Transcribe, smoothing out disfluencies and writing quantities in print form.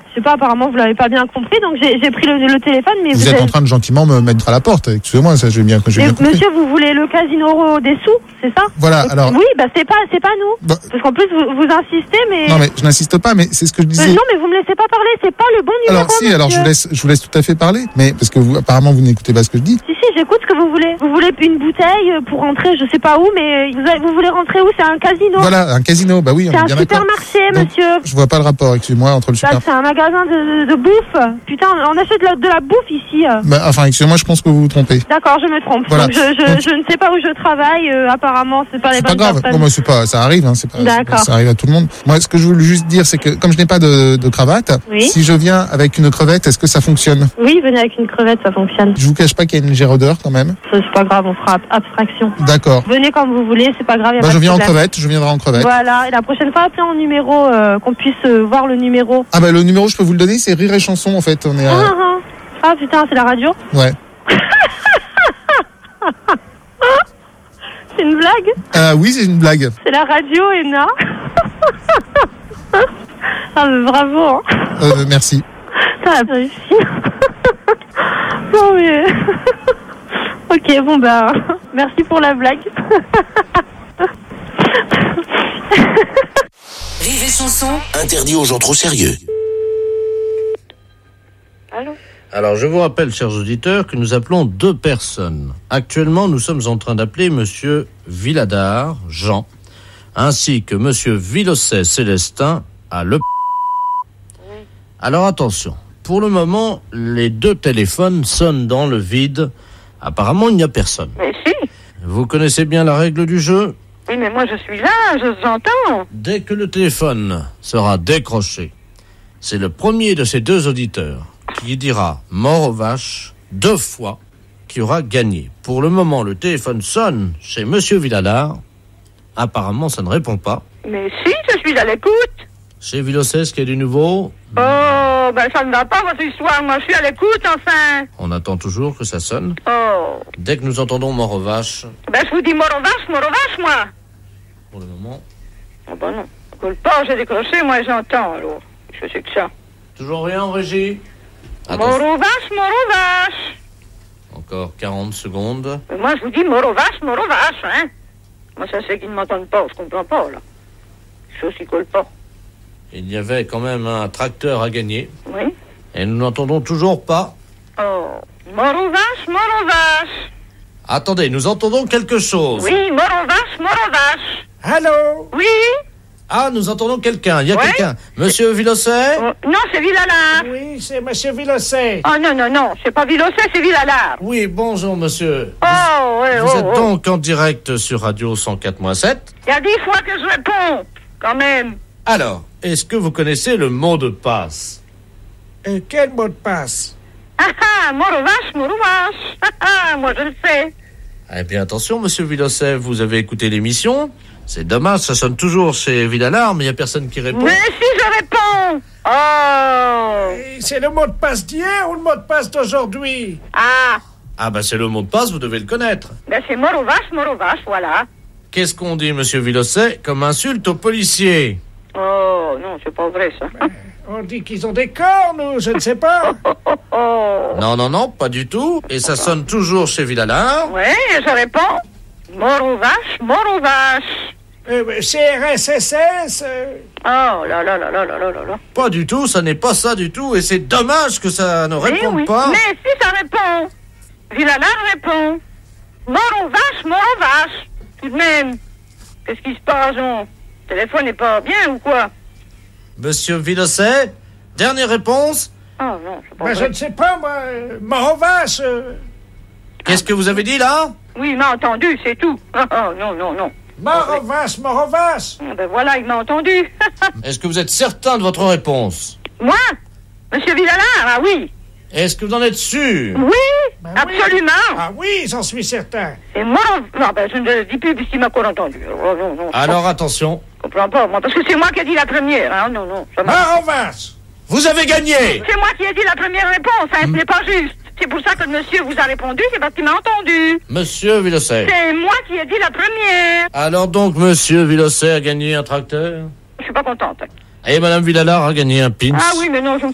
Je sais pas, apparemment vous l'avez pas bien compris, donc j'ai pris le téléphone, mais vous êtes en train de gentiment me mettre à la porte. Excusez-moi, ça j'ai bien compris. Monsieur, vous voulez le casino des sous, c'est ça? Voilà, alors. Oui, bah c'est pas nous. Bah... Parce qu'en plus vous insistez, mais. Non mais je n'insiste pas, mais c'est ce que je disais. Non mais vous me laissez pas parler, c'est pas le bon numéro. Alors si, monsieur. alors je vous laisse tout à fait parler, mais parce que apparemment vous n'écoutez pas ce que je dis. Si, j'écoute ce que vous voulez. Vous voulez une bouteille pour rentrer, je sais pas où, mais vous voulez rentrer où? C'est un casino. Voilà, un casino, bah oui, on est bien d'accord. C'est un supermarché, monsieur. Je vois pas le rapport, excusez-moi, entre le supermarché. C'est un magasin de bouffe. Putain, on achète de la bouffe ici. Bah, enfin, excusez-moi, je pense que vous vous trompez. D'accord, je me trompe. Voilà. Donc, je ne sais pas où je travaille. Apparemment, c'est pas les bonnes personnes. C'est pas grave. Bon, moi, ça arrive. C'est pas. D'accord. Ça arrive à tout le monde. Moi, ce que je voulais juste dire, c'est que comme je n'ai pas de cravate, si je viens avec une crevette, est-ce que ça fonctionne? Oui, venez avec une crevette, ça fonctionne. Je vous cache pas qu'il y a une légère odeur quand même. C'est pas grave, on fera abstraction. D'accord. Venez comme vous voulez, c'est pas grave. Je viens en crevette. Je viendrai en crevette. Voilà. Et la prochaine fois, appelez en numéro, qu'on puisse voir le numéro. Ah bah le numéro, je peux vous le donner, c'est Rire et Chanson en fait. On est. Ah putain, c'est la radio. Ouais. C'est une blague? Oui, c'est une blague. C'est la radio, Ena. Ah, mais bravo. Hein. Merci. T'as réussi. Non, mais... Ok, bon, bah... Merci pour la blague. Rire et Chanson. Interdit aux gens trop sérieux. Allô? Alors, je vous rappelle, chers auditeurs, que nous appelons 2 personnes. Actuellement, nous sommes en train d'appeler monsieur Villadard, Jean, ainsi que monsieur Villosset, Célestin, à Le... Alors, attention. Pour le moment, les 2 téléphones sonnent dans le vide. Apparemment, il n'y a personne. Mais si. Vous connaissez bien la règle du jeu? Oui, mais moi, je suis là, j'entends. Dès que le téléphone sera décroché, c'est le premier de ces 2 auditeurs qui dira mort aux vaches 2 fois qui aura gagné. Pour le moment, le téléphone sonne chez monsieur Villadard. Apparemment, ça ne répond pas. Mais si, je suis à l'écoute. Chez Villosset, est-ce qu'il y a du nouveau? Oh, ben ça ne va pas, votre histoire. Moi, je suis à l'écoute, enfin. On attend toujours que ça sonne. Oh. Dès que nous entendons mort aux vaches... Ben, je vous dis mort aux vaches, moi. Pour le moment... Ah ben non. Coule pas, j'ai décroché, moi, j'entends, alors. Je sais que ça. Toujours rien en régie? Mort aux vaches. Encore 40 secondes. Mais moi, je vous dis mort aux vaches, hein. Moi, ça c'est qu'ils ne m'entendent pas, je comprends pas, là. Chose qui colle pas. Il y avait quand même un tracteur à gagner. Oui. Et nous n'entendons toujours pas. Oh. Mort aux vaches. Attendez, nous entendons quelque chose. Oui, mort aux vaches. Allô? Oui. Ah, nous entendons quelqu'un. Il y a quelqu'un. Monsieur Villosset? Non, c'est Villalard. Oui, c'est monsieur Villosset. Oh non, c'est pas Villosset, c'est Villalard. Oui, bonjour monsieur. Vous êtes donc en direct sur Radio 104.7. Il y a 10 fois que je réponds, quand même. Alors, est-ce que vous connaissez le mot de passe? Quel mot de passe? Mort aux vaches. Moi je le sais. Eh bien, attention, monsieur Villosset, vous avez écouté l'émission. C'est dommage, ça sonne toujours chez Villalard, mais il n'y a personne qui répond. Mais si je réponds. Oh. C'est le mot de passe d'hier ou le mot de passe d'aujourd'hui? Ah, bah c'est le mot de passe, vous devez le connaître. Ben c'est mort aux vaches, voilà. Qu'est-ce qu'on dit, monsieur Villosset, comme insulte aux policiers? Oh, non, c'est pas vrai, ça. On dit qu'ils ont des cornes, ou je ne sais pas. Non, pas du tout. Et ça sonne toujours chez Villalard. Oui, je réponds. Mort aux vaches. CRSSS. Oh là là. Pas du tout, ça n'est pas ça du tout. Et c'est dommage que ça ne réponde pas. Mais si ça répond. Villalard répond. Mort aux vaches. Tout de même. Qu'est-ce qui se passe, Le téléphone n'est pas bien ou quoi? Monsieur Villosset, dernière réponse. Oh non, c'est pas vrai. Je ne sais pas, moi. Mort aux vaches. Qu'est-ce que vous avez dit là? Oui, il m'a entendu, c'est tout. Non. Mort aux vaches. Ben voilà, il m'a entendu. Est-ce que vous êtes certain de votre réponse? Moi? Monsieur Villalard, oui. Est-ce que vous en êtes sûr? Oui, absolument. Ah oui, j'en suis certain. Et moi, non, je ne le dis plus puisqu'il m'a encore entendu. Non. Alors attention. Je comprends pas, moi, parce que c'est moi qui ai dit la première. Hein. Non. Mort aux vaches. Vous avez gagné. C'est moi qui ai dit la première réponse, hein, ce n'est pas juste. C'est pour ça que le monsieur vous a répondu, c'est parce qu'il m'a entendu. Monsieur Villosset. C'est moi qui ai dit la première. Alors donc, monsieur Villosset a gagné un tracteur? Je suis pas contente. Et madame Villalard a gagné un pins? Ah oui, mais non, je me